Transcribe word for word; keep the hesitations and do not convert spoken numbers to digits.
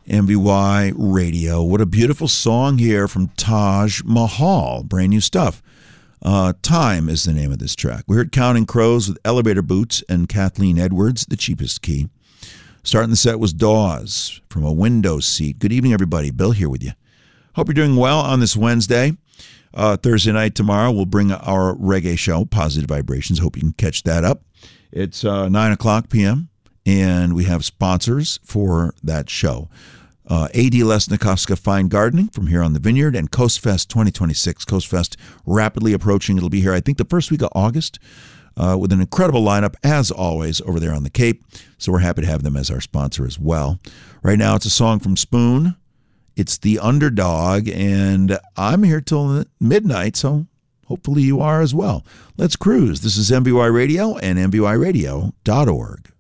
M V Y Radio. What a beautiful song here from Taj Mahal. Brand new stuff. Uh, Time is the name of this track. We heard Counting Crows with Elevator Boots and Kathleen Edwards, The Cheapest Key. Starting the set was Dawes from A Window Seat. Good evening, everybody. Bill here with you. Hope you're doing well on this Wednesday. Uh, Thursday night tomorrow, we'll bring our reggae show, Positive Vibrations. Hope you can catch that up. It's uh, nine o'clock p.m., and we have sponsors for that show. Uh, A D Lesnikovska Fine Gardening from here on the Vineyard, and Coast Fest twenty twenty-six. Coast Fest rapidly approaching. It'll be here, I think, the first week of August, uh, with an incredible lineup, as always, over there on the Cape. So we're happy to have them as our sponsor as well. Right now, it's a song from Spoon. It's The Underdog, and I'm here till midnight, so hopefully you are as well. Let's cruise. This is M V Y Radio and M V Y radio dot org.